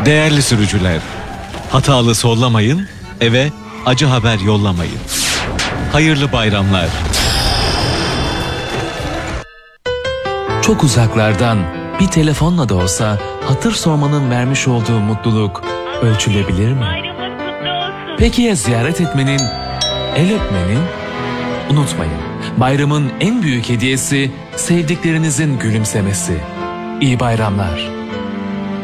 Değerli sürücüler, hatalı sollamayın, eve acı haber yollamayın. Hayırlı bayramlar. Çok uzaklardan bir telefonla da olsa hatır sormanın vermiş olduğu mutluluk ölçülebilir mi? Peki ya ziyaret etmenin, el öpmenin? Unutmayın, bayramın en büyük hediyesi sevdiklerinizin gülümsemesi. İyi bayramlar.